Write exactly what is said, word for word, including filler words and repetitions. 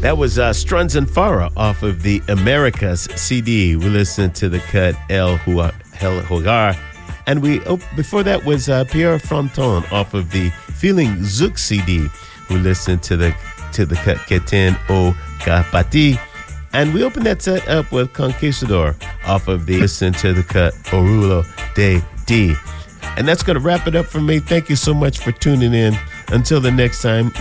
That was uh, Struns and Farah off of the Americas C D. We listened to the cut El Hogar. And we oh, before that was uh, Pierre Fronton off of the Feeling Zouk C D. We listened to the to the cut Keten O Kapati. And we opened that set up with Conquistador off of the listen to the cut Orulo de D. And that's going to wrap it up for me. Thank you so much for tuning in. Until the next time,